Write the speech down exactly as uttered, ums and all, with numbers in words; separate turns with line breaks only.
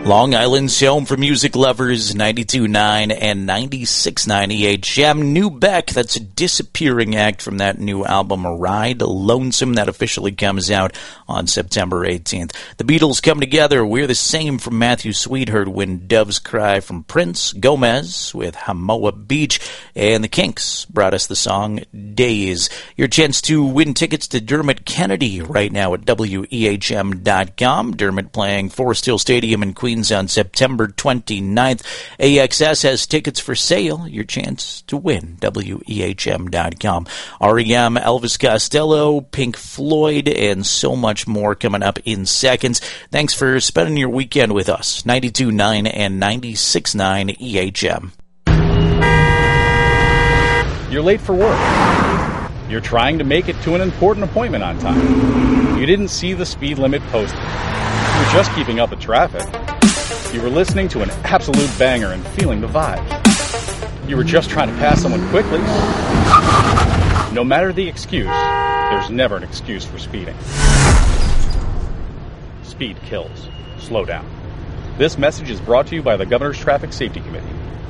Long Island's home for music lovers, ninety-two point nine and ninety-six point nine E H M. New Beck, that's a disappearing act from that new album, Ride Lonesome, that officially comes out on September eighteenth. The Beatles come together, We're the Same from Matthew Sweetheart, When Doves Cry from Prince, Gomez with Hamoa Beach, and the Kinks brought us the song Days. Your chance to win tickets to Dermot Kennedy right now at W E H M dot com. Dermot playing Forest Hill Stadium in Queens on September twenty-ninth. A X S has tickets for sale. Your chance to win. W E H M dot com. R E M, Elvis Costello, Pink Floyd, and so much more coming up in seconds. Thanks for spending your weekend with us. ninety-two point nine and ninety-six point nine E H M.
You're late for work. You're trying to make it to an important appointment on time. You didn't see the speed limit posted. You're just keeping up with traffic. You were listening to an absolute banger and feeling the vibes. You were just trying to pass someone quickly. No matter the excuse, there's never an excuse for speeding. Speed kills. Slow down. This message is brought to you by the Governor's Traffic Safety Committee.